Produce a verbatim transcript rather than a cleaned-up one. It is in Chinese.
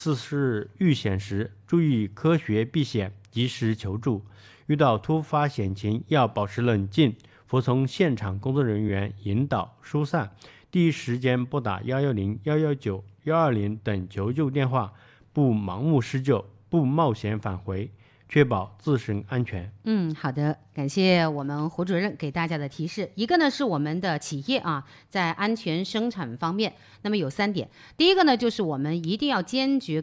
四是遇险时注意科学避险，及时求助。遇到突发险情要保持冷静，服从现场工作人员引导疏散，第一时间拨打一一零、一一九、一二零等求救电话，不盲目施救，不冒险返回，确保自身安全。 嗯，好的，感谢我们胡主任给大家的提示。一个呢是我们的企业啊，在安全生产方面，那么有三点。第一个呢就是我们一定要坚决